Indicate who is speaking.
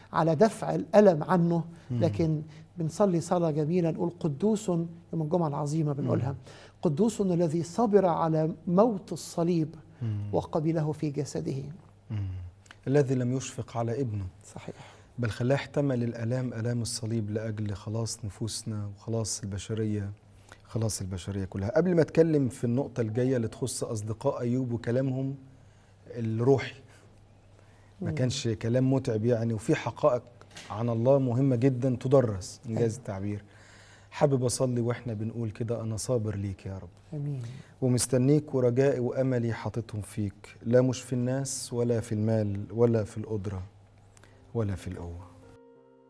Speaker 1: على دفع الألم عنه، لكن بنصلي صلاة جميلة نقول قدوس، يوم الجمعة العظيمة بنقولها، قدوس الذي صبر على موت الصليب وقبله في جسده.
Speaker 2: الذي لم يشفق على ابنه،
Speaker 1: صحيح،
Speaker 2: بل خلاه احتمل الآلام، آلام الصليب لأجل خلاص نفوسنا وخلاص البشرية، خلاص البشرية كلها. قبل ما أتكلم في النقطة الجاية اللي تخص أصدقاء أيوب وكلامهم الروحي، ما كانش كلام متعب يعني، وفي حقائق عن الله مهمة جدا تدرس إنجاز التعبير. حابب أصلي وإحنا بنقول كده: أنا صابر ليك يا رب،
Speaker 1: أمين،
Speaker 2: ومستنيك، ورجائي وأملي حاططهم فيك، لا مش في الناس ولا في المال ولا في القدرة ولا في القوة.